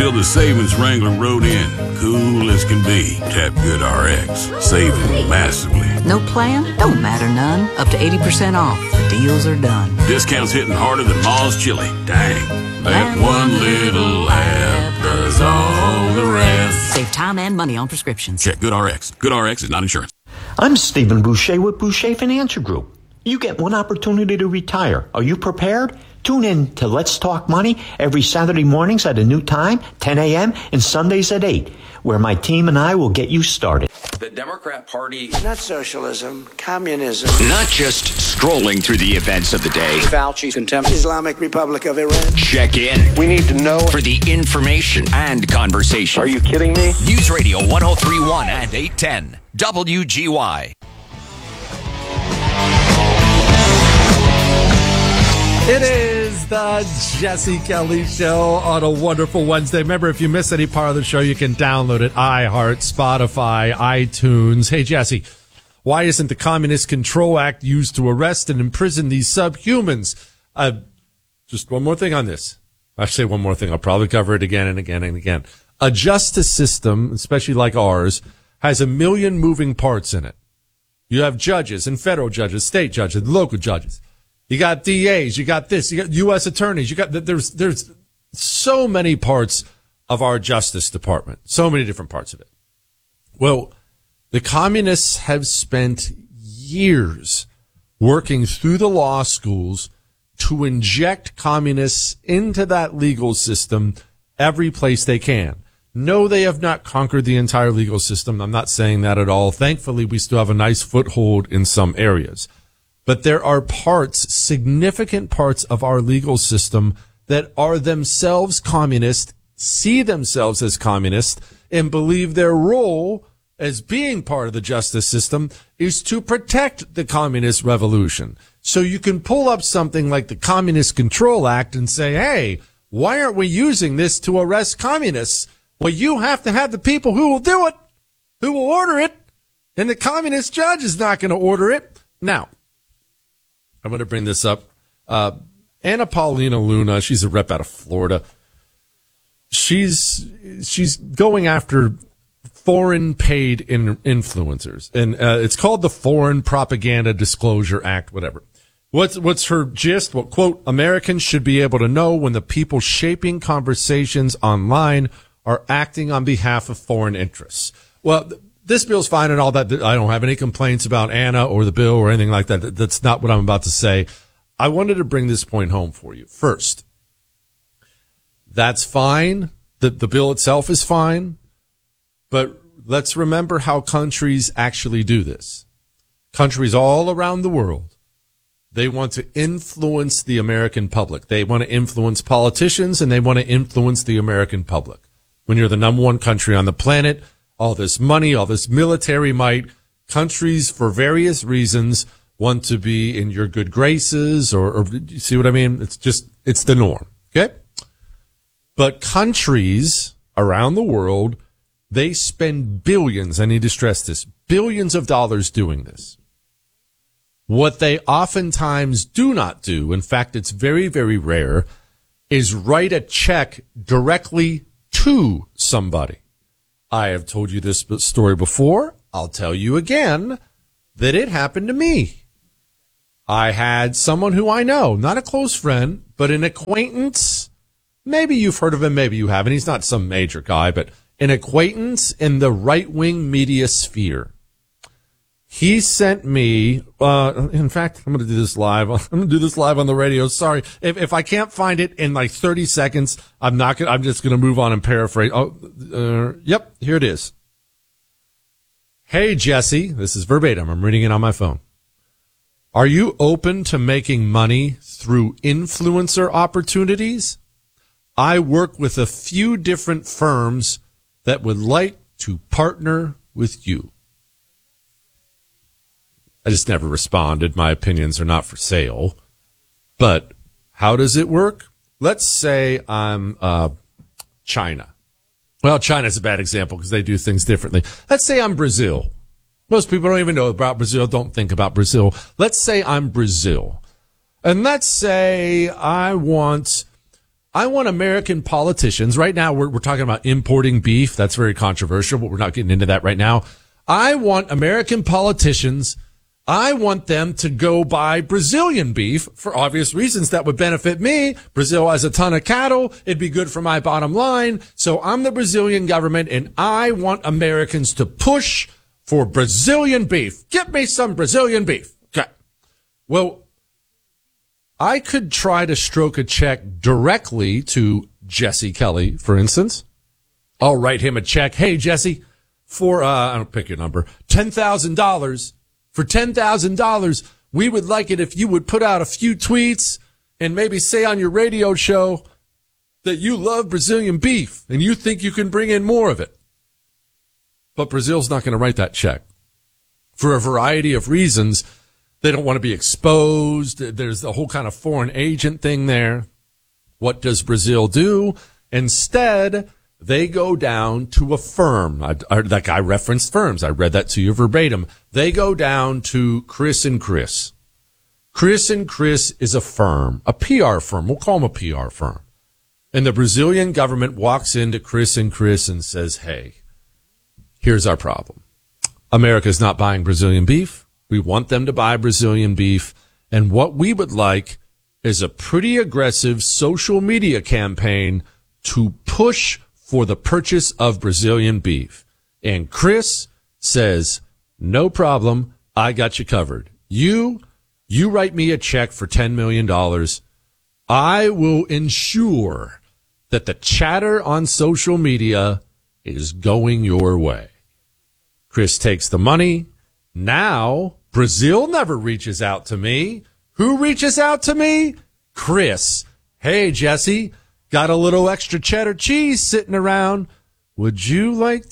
until the savings wrangler rode in. Cool as can be. Tap GoodRx. Saving massively. No plan? Don't matter none. Up to 80% off. The deals are done. Discounts hitting harder than Ma's chili. Dang. That one little app does all the rest. Save time and money on prescriptions. Check GoodRx. GoodRx is not insurance. I'm Stephen Boucher with Boucher Financial Group. You get one opportunity to retire. Are you prepared? Tune in to Let's Talk Money every Saturday mornings at a new time, 10 a.m., and Sundays at 8, where my team and I will get you started. The Democrat Party. Not socialism, communism. Not just scrolling through the events of the day. Fauci's contempt. Islamic Republic of Iran. Check in. We need to know. For the information and conversation. Are you kidding me? News Radio 103.1 and 810 WGY. It is the Jesse Kelly Show on a wonderful Wednesday. Remember, if you miss any part of the show, you can download it. iHeart, Spotify, iTunes. Hey, Jesse, why isn't the Communist Control Act used to arrest and imprison these subhumans? Just one more thing on this. I say one more thing. I'll probably cover it again and again and again. A justice system, especially like ours, has a million moving parts in it. You have judges and federal judges, state judges, local judges. You got DAs, you got this, you got U.S. attorneys, you got, there's so many parts of our Justice Department, so many different parts of it. Well, the communists have spent years working through the law schools to inject communists into that legal system every place they can. No, they have not conquered the entire legal system. I'm not saying that at all. Thankfully, we still have a nice foothold in some areas. But there are parts, significant parts of our legal system that are themselves communist, see themselves as communist, and believe their role as being part of the justice system is to protect the communist revolution. So you can pull up something like the Communist Control Act and say, hey, why aren't we using this to arrest communists? Well, you have to have the people who will do it, who will order it, and the communist judge is not going to order it. Now, I'm going to bring this up. Anna Paulina Luna, she's a rep out of Florida. She's going after foreign paid influencers, and it's called the Foreign Propaganda Disclosure Act, whatever. What's her gist? Well, quote, Americans should be able to know when the people shaping conversations online are acting on behalf of foreign interests. Well, this bill's fine and all that. I don't have any complaints about Anna or the bill or anything like that. That's not what I'm about to say. I wanted to bring this point home for you. First, that's fine. The bill itself is fine. But let's remember how countries actually do this. Countries all around the world, they want to influence the American public. They want to influence politicians, and they want to influence the American public. When you're the number one country on the planet, all this money, all this military might, countries for various reasons want to be in your good graces or you see what I mean? It's the norm. Okay. But countries around the world, they spend billions. I need to stress this, billions of dollars doing this. What they oftentimes do not do, in fact, it's very, very rare, is write a check directly to somebody. I have told you this story before. I'll tell you again that it happened to me. I had someone who I know, not a close friend, but an acquaintance. Maybe you've heard of him, maybe you haven't. He's not some major guy, but an acquaintance in the right-wing media sphere. He sent me, in fact, I'm going to do this live. I'm going to do this live on the radio. Sorry. If I can't find it in like 30 seconds, I'm just going to move on and paraphrase. Yep, here it is. Hey, Jesse, this is verbatim. I'm reading it on my phone. Are you open to making money through influencer opportunities? I work with a few different firms that would like to partner with you. I just never responded. My opinions are not for sale. But how does it work? Let's say I'm China. Well, China's a bad example because they do things differently. Let's say I'm Brazil. Most people don't even know about Brazil, don't think about Brazil. Let's say I'm Brazil. And let's say I want I want American politicians. Right now, we're talking about importing beef. That's very controversial, but we're not getting into that right now. I want American politicians. I want them to go buy Brazilian beef for obvious reasons that would benefit me. Brazil has a ton of cattle. It'd be good for my bottom line. So I'm the Brazilian government, and I want Americans to push for Brazilian beef. Get me some Brazilian beef. Okay. Well, I could try to stroke a check directly to Jesse Kelly, for instance. I'll write him a check. Hey, Jesse, for, I don't pick your number, $10,000. For $10,000, we would like it if you would put out a few tweets and maybe say on your radio show that you love Brazilian beef and you think you can bring in more of it. But Brazil's not going to write that check for a variety of reasons. They don't want to be exposed. There's the whole kind of foreign agent thing there. What does Brazil do? Instead, they go down to a firm. That guy referenced firms. I read that to you verbatim. They go down to Chris and Chris. Chris and Chris is a firm, a PR firm. We'll call them a PR firm. And the Brazilian government walks into Chris and Chris and says, hey, here's our problem. America's not buying Brazilian beef. We want them to buy Brazilian beef. And what we would like is a pretty aggressive social media campaign to push for the purchase of Brazilian beef. And Chris says, no problem. I got you covered. You write me a check for $10 million. I will ensure that the chatter on social media is going your way. Chris takes the money. Now, Brazil never reaches out to me. Who reaches out to me? Chris. Hey, Jesse. Got a little extra cheddar cheese sitting around. Would you like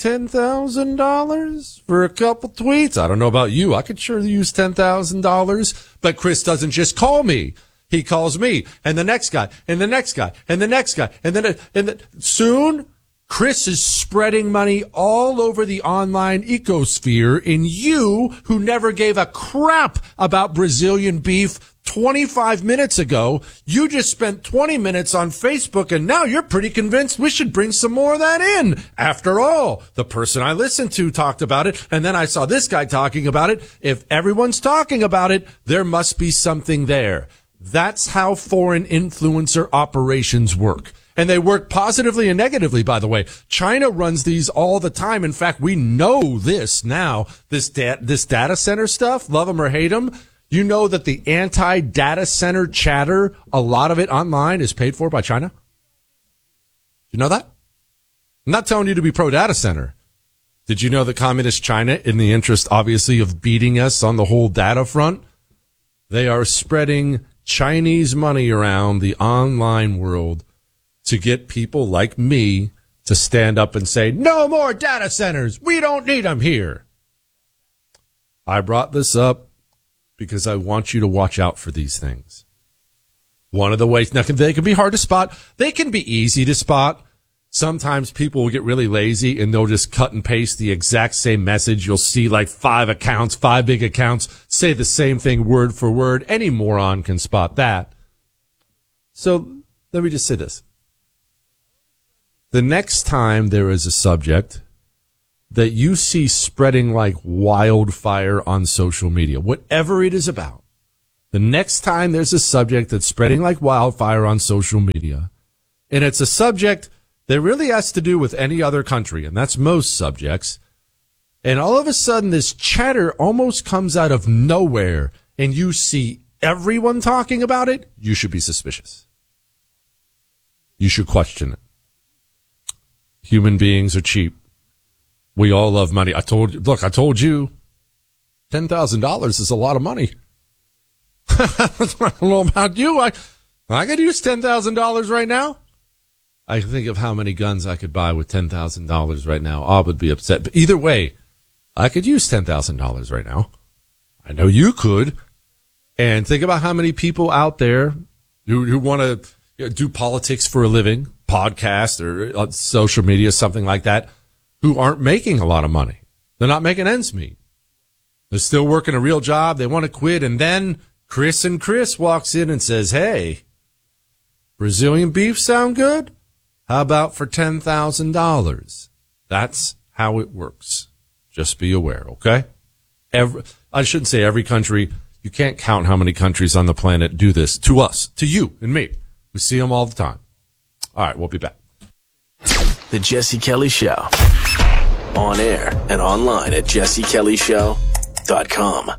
$10,000 for a couple tweets? I don't know about you. I could sure use $10,000. But Chris doesn't just call me. He calls me and the next guy and the next guy and the next guy. And then soon Chris is spreading money all over the online ecosphere. And you, who never gave a crap about Brazilian beef 25 minutes ago, you just spent 20 minutes on Facebook, and now you're pretty convinced we should bring some more of that in. After all, the person I listened to talked about it, and then I saw this guy talking about it. If everyone's talking about it, there must be something there. That's how foreign influencer operations work. And they work positively and negatively, by the way. China runs these all the time. In fact, we know this now. This data center stuff, love them or hate them. You know that the anti-data center chatter, a lot of it online, is paid for by China? You know that? I'm not telling you to be pro-data center. Did you know that communist China, in the interest, obviously, of beating us on the whole data front, they are spreading Chinese money around the online world to get people like me to stand up and say, no more data centers. We don't need them here. I brought this up because I want you to watch out for these things. One of the ways, now they can be hard to spot. They can be easy to spot. Sometimes people will get really lazy and they'll just cut and paste the exact same message. You'll see like 5 big accounts, say the same thing word for word. Any moron can spot that. So let me just say this. The next time there is a subject that you see spreading like wildfire on social media, whatever it is about, the next time there's a subject that's spreading like wildfire on social media, and it's a subject that really has to do with any other country, and that's most subjects, and all of a sudden this chatter almost comes out of nowhere, and you see everyone talking about it, you should be suspicious. You should question it. Human beings are cheap. We all love money. I told you, $10,000 is a lot of money. I don't know about you. I could use $10,000 right now. I think of how many guns I could buy with $10,000 right now. I would be upset. But either way, I could use $10,000 right now. I know you could. And think about how many people out there who want to do politics for a living, podcast or social media, something like that, who aren't making a lot of money. They're not making ends meet. They're still working a real job. They want to quit. And then Chris and Chris walks in and says, hey, Brazilian beef sound good? How about for $10,000? That's how it works. Just be aware, okay? I shouldn't say every country. You can't count how many countries on the planet do this to us, to you and me. We see them all the time. All right, we'll be back. The Jesse Kelly Show. On air and online at jessekellyshow.com.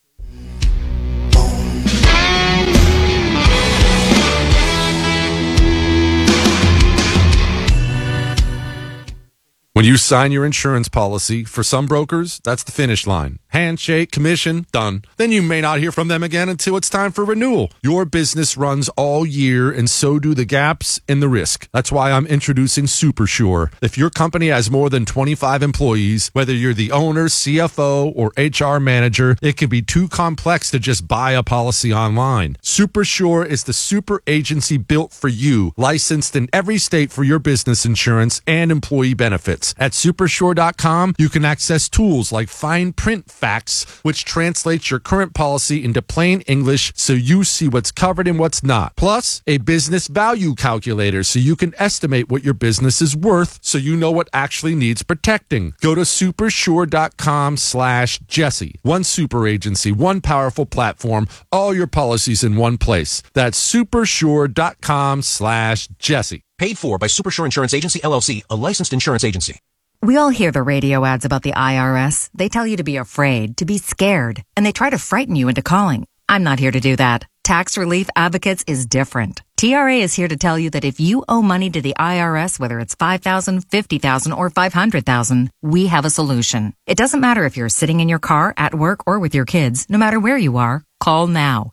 When you sign your insurance policy, for some brokers, that's the finish line. Handshake, commission, done. Then you may not hear from them again until it's time for renewal. Your business runs all year, and so do the gaps and the risk. That's why I'm introducing SuperSure. If your company has more than 25 employees, whether you're the owner, CFO, or HR manager, it can be too complex to just buy a policy online. SuperSure is the super agency built for you, licensed in every state for your business insurance and employee benefits. At supersure.com, you can access tools like fine print facts, which translates your current policy into plain English so you see what's covered and what's not. Plus, a business value calculator so you can estimate what your business is worth so you know what actually needs protecting. Go to supersure.com/Jesse. One super agency, one powerful platform, all your policies in one place. That's supersure.com/Jesse. Paid for by Supersure Insurance Agency, LLC, a licensed insurance agency. We all hear the radio ads about the IRS. They tell you to be afraid, to be scared, and they try to frighten you into calling. I'm not here to do that. Tax Relief Advocates is different. TRA is here to tell you that if you owe money to the IRS, whether it's $5,000, $50,000, or $500,000, we have a solution. It doesn't matter if you're sitting in your car, at work, or with your kids. No matter where you are, call now.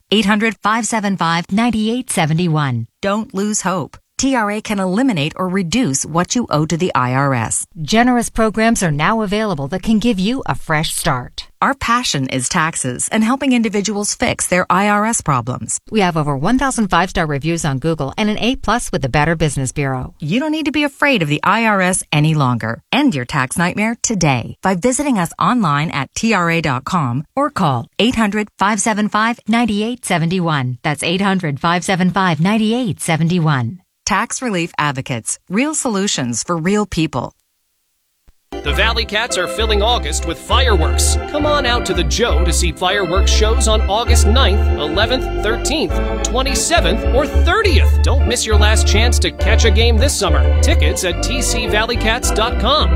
800-575-9871. Don't lose hope. TRA can eliminate or reduce what you owe to the IRS. Generous programs are now available that can give you a fresh start. Our passion is taxes and helping individuals fix their IRS problems. We have over 1,000 5-star reviews on Google and an A+ with the Better Business Bureau. You don't need to be afraid of the IRS any longer. End your tax nightmare today by visiting us online at TRA.com or call 800-575-9871. That's 800-575-9871. Tax Relief Advocates. Real solutions for real people. The Valley Cats are filling August with fireworks. Come on out to the Joe to see fireworks shows on August 9th, 11th, 13th, 27th, or 30th. Don't miss your last chance to catch a game this summer. Tickets at tcvalleycats.com.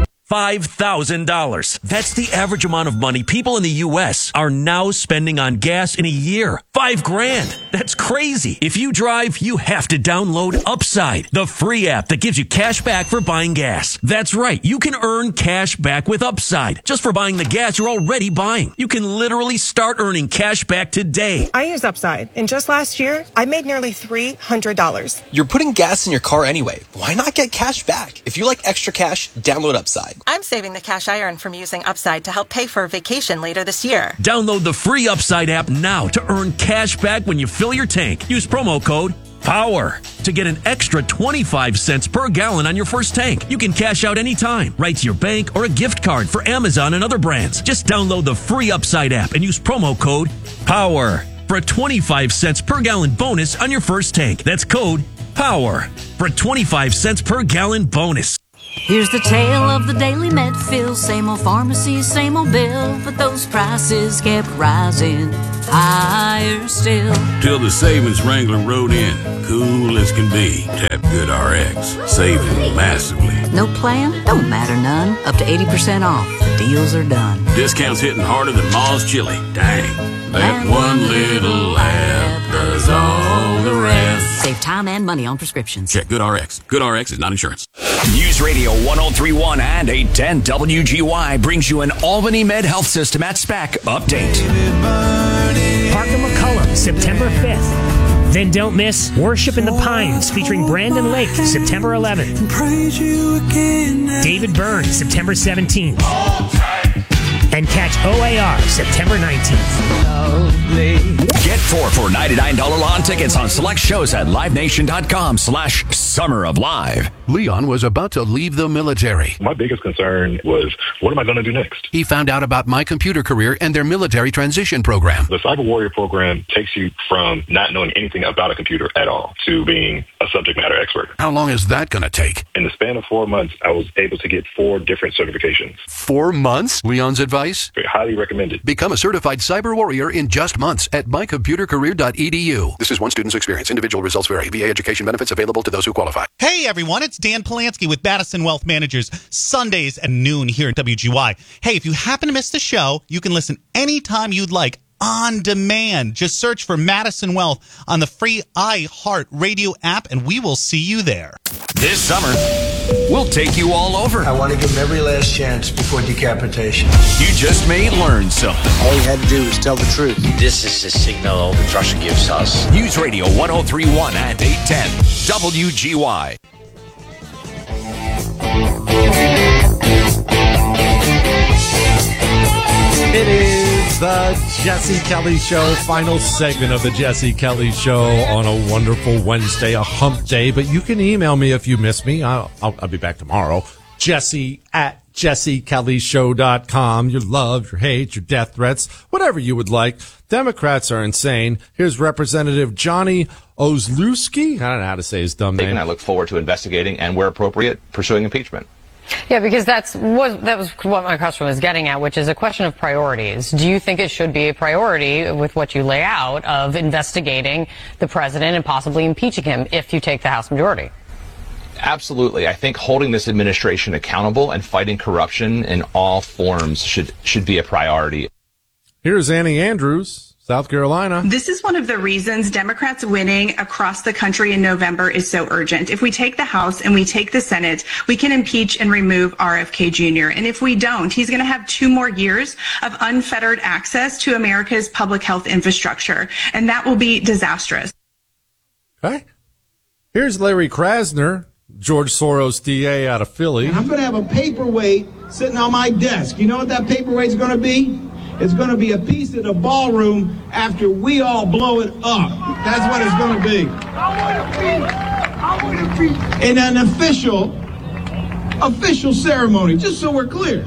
$5,000. That's the average amount of money people in the U.S. are now spending on gas in a year. $5,000. That's crazy. If you drive, you have to download Upside, the free app that gives you cash back for buying gas. That's right. You can earn cash back with Upside just for buying the gas you're already buying. You can literally start earning cash back today. I use Upside, and just last year, I made nearly $300. You're putting gas in your car anyway. Why not get cash back? If you like extra cash, download Upside. I'm saving the cash I earn from using Upside to help pay for a vacation later this year. Download the free Upside app now to earn cash back when you fill your tank. Use promo code POWER to get an extra 25 cents per gallon on your first tank. You can cash out anytime, right to your bank or a gift card for Amazon and other brands. Just download the free Upside app and use promo code POWER for a 25 cents per gallon bonus on your first tank. That's code POWER for a 25 cents per gallon bonus. Here's the tale of the daily Medfill. Same old pharmacy, same old bill, but those prices kept rising higher still. Till the savings wrangler rode in, cool as can be. Tap Good RX, saving massively. No plan? Don't matter none. Up to 80% off. The deals are done. Discounts hitting harder than Ma's Chili. Dang, that one little app does all the rest. Save time and money on prescriptions. Check Good RX. Good RX is not insurance. News Radio 1031 and 810 WGY brings you an Albany Med Health System at SPAC update. Parker McCullum, September 5th. Then don't miss Worship in the Pines featuring Brandon Lake, September 11th. David Byrne, September 17th. And catch OAR September 19th. Get 4 for $99 lawn tickets on select shows at livenation.com/Summer of Live. Leon was about to leave the military. My biggest concern was, what am I going to do next? He found out about My Computer Career and their military transition program. The Cyber Warrior program takes you from not knowing anything about a computer at all to being a subject matter expert. How long is that going to take? In the span of 4 months, I was able to get 4 different certifications. 4 months? Leon's advice? Highly recommended. Become a certified cyber warrior in just months at mycomputercareer.edu. This is one student's experience. Individual results vary. VA education benefits available to those who qualify. Hey, everyone. It's Dan Polanski with Madison Wealth Managers, Sundays at noon here at WGY. Hey, if you happen to miss the show, you can listen anytime you'd like on demand. Just search for Madison Wealth on the free iHeart Radio app, and we will see you there. This summer, we'll take you all over. I want to give him every last chance before decapitation. You just may learn something. All you had to do was tell the truth. This is the signal Russia gives us. News Radio 1031 and 810 WGY. It is the Jesse Kelly Show, final segment of the Jesse Kelly Show on a wonderful Wednesday, a hump day. But you can email me if you miss me. I'll be back tomorrow. Jesse@jessekellyshow.com. Your love, your hate, your death threats, whatever you would like. Democrats are insane. Here's Representative Johnny Ozlowski. I don't know how to say his dumb name. I look forward to investigating and, where appropriate, pursuing impeachment. Yeah, because that was what my question was getting at, which is a question of priorities. Do you think it should be a priority with what you lay out of investigating the president and possibly impeaching him if you take the House majority? Absolutely. I think holding this administration accountable and fighting corruption in all forms should be a priority. Here's Annie Andrews, South Carolina. This is one of the reasons Democrats winning across the country in November is so urgent. If we take the House and we take the Senate, we can impeach and remove RFK Jr. And if we don't, he's going to have 2 more years of unfettered access to America's public health infrastructure. And that will be disastrous. Okay. Here's Larry Krasner, George Soros DA out of Philly. I'm going to have a paperweight sitting on my desk. You know what that paperweight's going to be? It's going to be a piece of the ballroom after we all blow it up. That's what it's going to be. I want to be in an official ceremony, just so we're clear.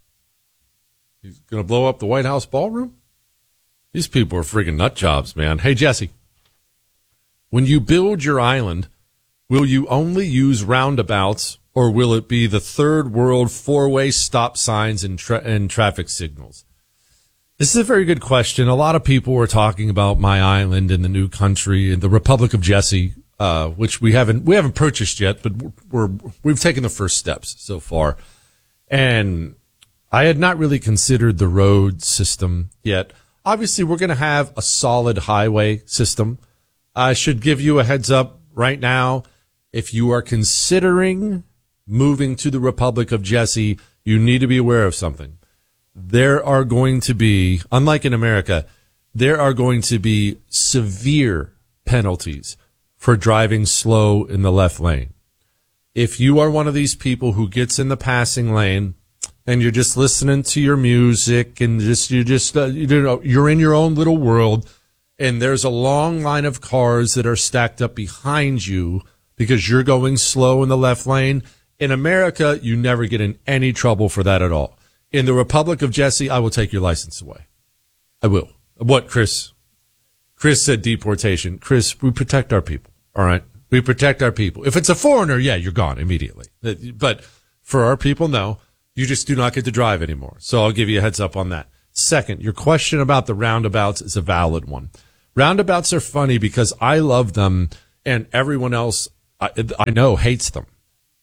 He's going to blow up the White House ballroom? These people are freaking nut jobs, man. Hey, Jesse, when you build your island, will you only use roundabouts, or will it be the third world 4-way stop signs and traffic signals? This is a very good question. A lot of people were talking about my island and the new country and the Republic of Jesse, which we haven't purchased yet, but we've taken the first steps so far. And I had not really considered the road system yet. Obviously, we're going to have a solid highway system. I should give you a heads up right now. If you are considering moving to the Republic of Jesse, you need to be aware of something. There are going to be, unlike in America, there are going to be severe penalties for driving slow in the left lane. If you are one of these people who gets in the passing lane and you're just listening to your music and you're in your own little world and there's a long line of cars that are stacked up behind you because you're going slow in the left lane, in America, you never get in any trouble for that at all. In the Republic of Jesse, I will take your license away. I will. What, Chris? Chris said deportation. Chris, we protect our people. All right? We protect our people. If it's a foreigner, yeah, you're gone immediately. But for our people, no. You just do not get to drive anymore. So I'll give you a heads up on that. Second, your question about the roundabouts is a valid one. Roundabouts are funny because I love them and everyone else I know hates them.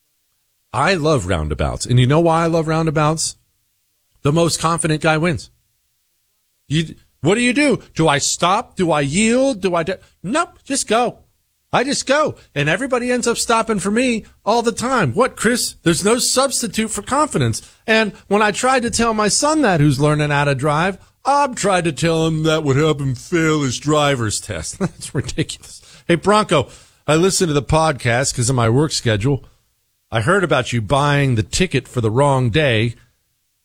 I love roundabouts. And you know why I love roundabouts? The most confident guy wins. What do? Do I stop? Do I yield? Nope, just go. I just go. And everybody ends up stopping for me all the time. What, Chris? There's no substitute for confidence. And when I tried to tell my son that, who's learning how to drive, I tried to tell him that would help him fail his driver's test. That's ridiculous. Hey, Bronco, I listened to the podcast because of my work schedule. I heard about you buying the ticket for the wrong day.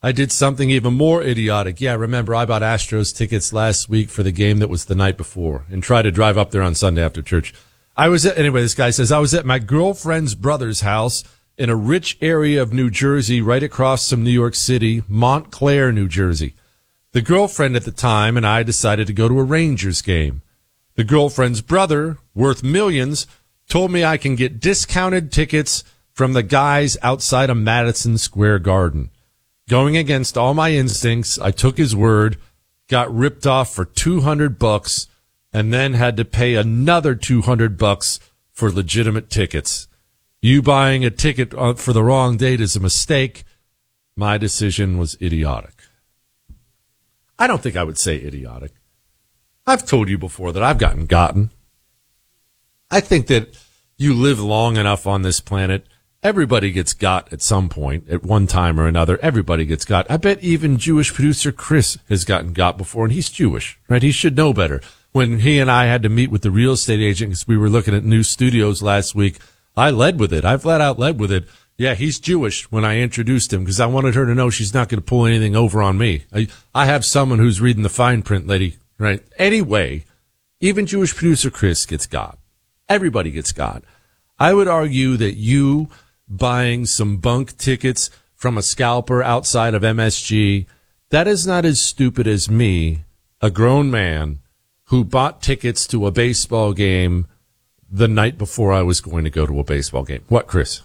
I did something even more idiotic. Yeah, remember, I bought Astros tickets last week for the game that was the night before and tried to drive up there on Sunday after church. This guy says, I was at my girlfriend's brother's house in a rich area of New Jersey, right across from New York City, Montclair, New Jersey. The girlfriend at the time and I decided to go to a Rangers game. The girlfriend's brother, worth millions, told me I can get discounted tickets from the guys outside of Madison Square Garden. Going against all my instincts, I took his word, got ripped off for $200, and then had to pay another $200 for legitimate tickets. You buying a ticket for the wrong date is a mistake. My decision was idiotic. I don't think I would say idiotic. I've told you before that I've gotten. I think that you live long enough on this planet, everybody gets got at some point, at one time or another. Everybody gets got. I bet even Jewish producer Chris has gotten got before, and he's Jewish, right? He should know better. When he and I had to meet with the real estate agent because we were looking at new studios last week, I led with it. I flat out led with it. Yeah, he's Jewish when I introduced him because I wanted her to know she's not going to pull anything over on me. I have someone who's reading the fine print, lady, right? Anyway, even Jewish producer Chris gets got. Everybody gets got. I would argue that you buying some bunk tickets from a scalper outside of MSG, that is not as stupid as me, a grown man who bought tickets to a baseball game the night before I was going to go to a baseball game. What, Chris?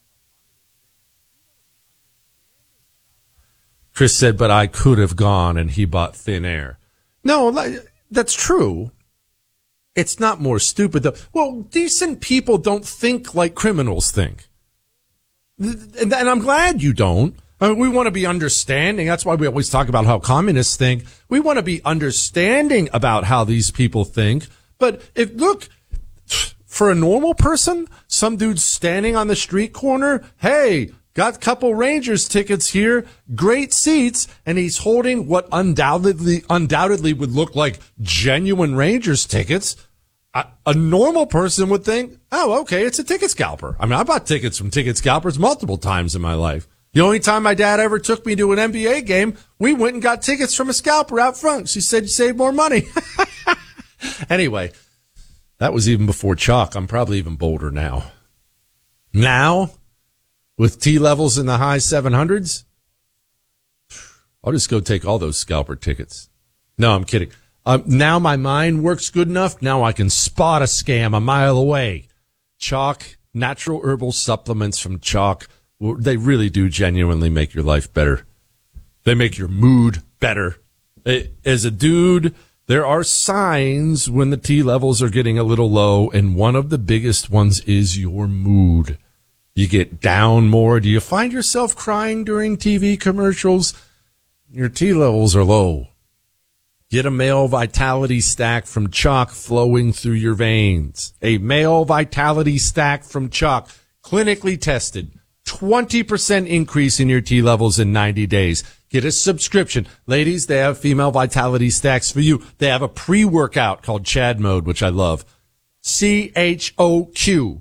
Chris said, but I could have gone, and he bought thin air. No, that's true. It's not more stupid, though. Well, decent people don't think like criminals think. And I'm glad you don't. I mean, we want to be understanding. That's why we always talk about how communists think. We want to be understanding about how these people think. But look, for a normal person, some dude standing on the street corner, hey, got a couple Rangers tickets here, great seats, and he's holding what undoubtedly would look like genuine Rangers tickets. A normal person would think, oh, okay, it's a ticket scalper. I mean, I bought tickets from ticket scalpers multiple times in my life. The only time my dad ever took me to an NBA game, we went and got tickets from a scalper out front. She said you save more money. Anyway, that was even before chalk. I'm probably even bolder now. Now, with T levels in the high 700s, I'll just go take all those scalper tickets. No, I'm kidding. Now my mind works good enough. Now I can spot a scam a mile away. Chalk, natural herbal supplements from Chalk, they really do genuinely make your life better. They make your mood better. As a dude, there are signs when the T levels are getting a little low, and one of the biggest ones is your mood. You get down more. Do you find yourself crying during TV commercials? Your T levels are low. Get a male vitality stack from Chalk flowing through your veins. A male vitality stack from Chalk, clinically tested. 20% increase in your T levels in 90 days. Get a subscription. Ladies, they have female vitality stacks for you. They have a pre-workout called Chad Mode, which I love. CHOQ.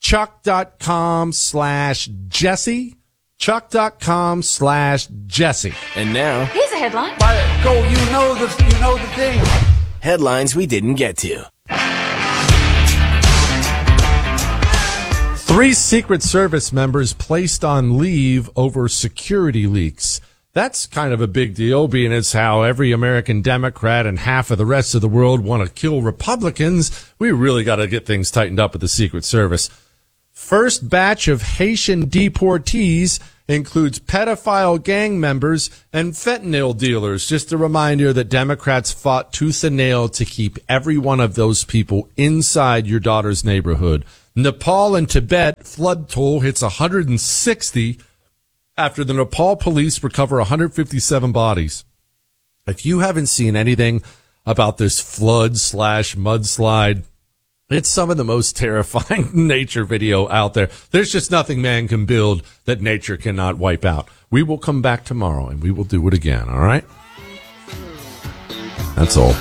Chuck.com/Jesse. Chuck.com/Jesse. And now, here's a headline. Go, you know the thing. Headlines we didn't get to. 3 Secret Service members placed on leave over security leaks. That's kind of a big deal, being as how every American Democrat and half of the rest of the world want to kill Republicans. We really got to get things tightened up at the Secret Service. First batch of Haitian deportees includes pedophile gang members and fentanyl dealers. Just a reminder that Democrats fought tooth and nail to keep every one of those people inside your daughter's neighborhood. Nepal and Tibet flood toll hits 160 after the Nepal police recover 157 bodies. If you haven't seen anything about this flood/mudslide, it's some of the most terrifying nature video out there. There's just nothing man can build that nature cannot wipe out. We will come back tomorrow and we will do it again, all right? That's all.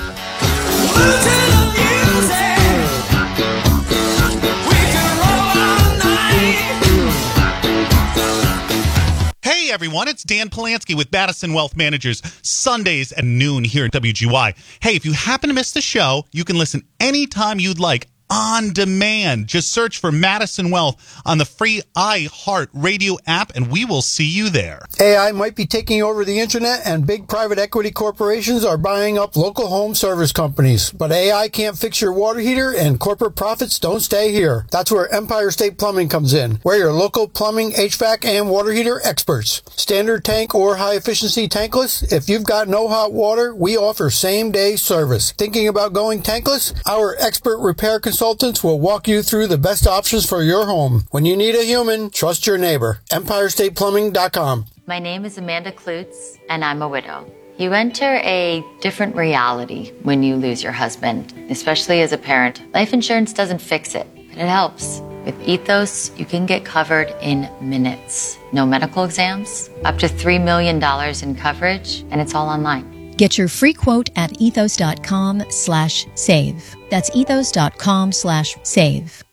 Hey, Hey everyone, it's Dan Polanski with Madison Wealth Managers, Sundays at noon here at WGY. Hey, if you happen to miss the show, you can listen anytime you'd like on demand. Just search for Madison Wealth on the free iHeart Radio app, and we will see you there. AI might be taking over the internet, and big private equity corporations are buying up local home service companies. But AI can't fix your water heater, and corporate profits don't stay here. That's where Empire State Plumbing comes in. We're your local plumbing, HVAC, and water heater experts. Standard tank or high-efficiency tankless? If you've got no hot water, we offer same-day service. Thinking about going tankless? Our expert repair consultants will walk you through the best options for your home. When you need a human, trust your neighbor. EmpireStatePlumbing.com. My name is Amanda Klutz, and I'm a widow. You enter a different reality when you lose your husband, especially as a parent. Life insurance doesn't fix it, but it helps. With Ethos, you can get covered in minutes. No medical exams, up to $3 million in coverage, and it's all online. Get your free quote at ethos.com/save. That's ethos.com/save.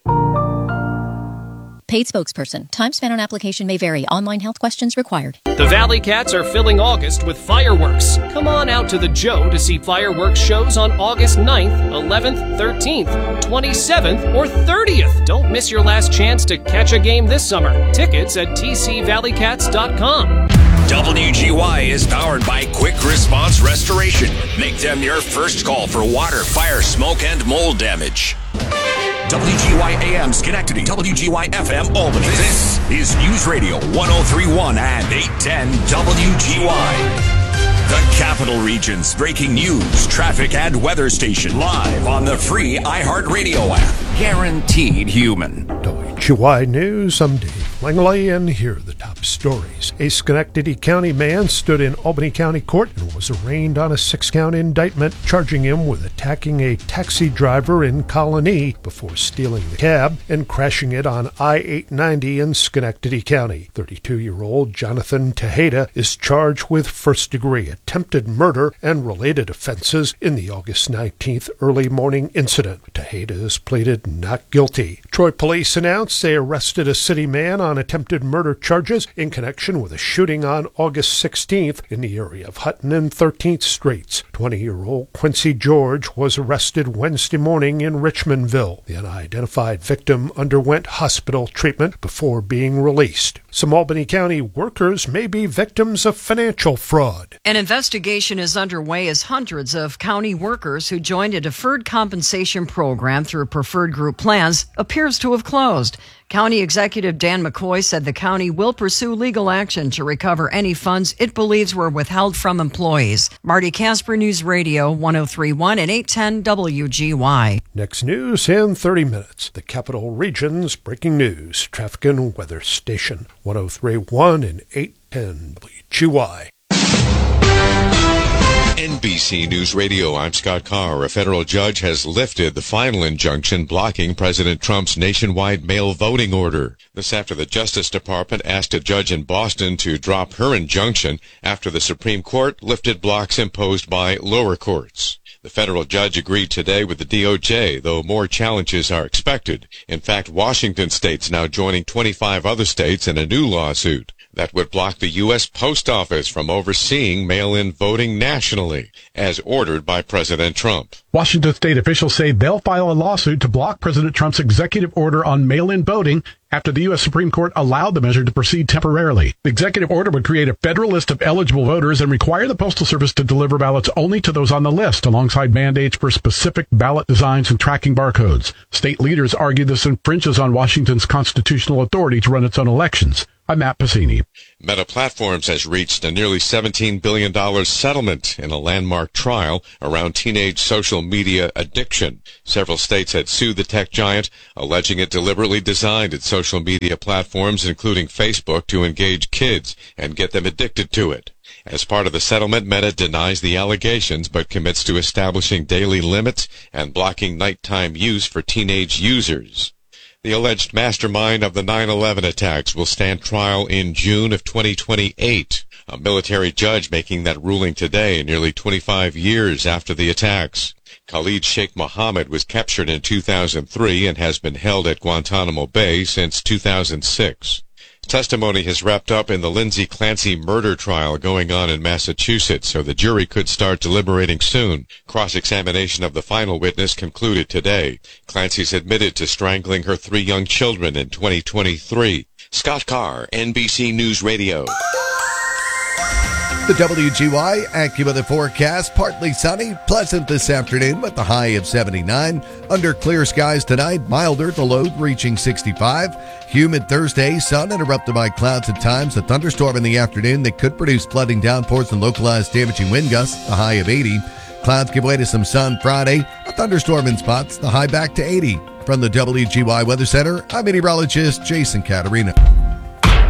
Paid spokesperson. Time spent on application may vary. Online health questions required. The Valley Cats are filling August with fireworks. Come on out to the Joe to see fireworks shows on August 9th, 11th, 13th, 27th, or 30th. Don't miss your last chance to catch a game this summer. Tickets at tcvalleycats.com. WGY is powered by Quick Response Restoration. Make them your first call for water, fire, smoke, and mold damage. WGY AM Schenectady, WGY FM Albany. This is News Radio 103.1 and 810 WGY. The Capital Region's breaking news, traffic, and weather station live on the free iHeartRadio app. Guaranteed human. WGY News, I'm Dave Langley, and here are the top stories. A Schenectady County man stood in Albany County Court and was arraigned on a 6-count indictment, charging him with attacking a taxi driver in Colony before stealing the cab and crashing it on I-890 in Schenectady County. 32-year-old Jonathan Tejeda is charged with first-degree attempted murder and related offenses in the August 19th early morning incident. Tejeda has pleaded not guilty. Troy police announced they arrested a city man on attempted murder charges in connection with a shooting on August 16th in the area of Hutton and 13th Streets. 20-year-old Quincy George was arrested Wednesday morning in Richmondville. The unidentified victim underwent hospital treatment before being released. Some Albany County workers may be victims of financial fraud. An investigation is underway as hundreds of county workers who joined a deferred compensation program through preferred group plans appears to have closed. County Executive Dan McCoy said the county will pursue legal action to recover any funds it believes were withheld from employees. Marty Casper, News Radio 103.1 and 810 WGY. Next news in 30 minutes. The Capital Region's breaking news, traffic and weather station 103.1 and 810 WGY. NBC News Radio, I'm Scott Carr. A federal judge has lifted the final injunction blocking President Trump's nationwide mail voting order. This after the Justice Department asked a judge in Boston to drop her injunction after the Supreme Court lifted blocks imposed by lower courts. The federal judge agreed today with the DOJ, though more challenges are expected. In fact, Washington state's now joining 25 other states in a new lawsuit that would block the U.S. Post Office from overseeing mail-in voting nationally, as ordered by President Trump. Washington state officials say they'll file a lawsuit to block President Trump's executive order on mail-in voting after the U.S. Supreme Court allowed the measure to proceed temporarily. The executive order would create a federal list of eligible voters and require the Postal Service to deliver ballots only to those on the list, alongside mandates for specific ballot designs and tracking barcodes. State leaders argue this infringes on Washington's constitutional authority to run its own elections. I'm Matt Pacini. Meta Platforms has reached a nearly $17 billion settlement in a landmark trial around teenage social media addiction. Several states had sued the tech giant, alleging it deliberately designed its social media platforms, including Facebook, to engage kids and get them addicted to it. As part of the settlement, Meta denies the allegations but commits to establishing daily limits and blocking nighttime use for teenage users. The alleged mastermind of the 9/11 attacks will stand trial in June of 2028. A military judge making that ruling today, nearly 25 years after the attacks. Khalid Sheikh Mohammed was captured in 2003 and has been held at Guantanamo Bay since 2006. Testimony has wrapped up in the Lindsay Clancy murder trial going on in Massachusetts, so the jury could start deliberating soon. Cross-examination of the final witness concluded today. Clancy's admitted to strangling her 3 young children in 2023. Scott Carr, NBC News Radio. The WGY AccuWeather forecast, partly sunny, pleasant this afternoon with the high of 79. Under clear skies tonight, milder, the low reaching 65. Humid Thursday, sun interrupted by clouds at times. A thunderstorm in the afternoon that could produce flooding downpours and localized damaging wind gusts, the high of 80. Clouds give way to some sun Friday, a thunderstorm in spots, the high back to 80. From the WGY Weather Center, I'm meteorologist Jason Caterina.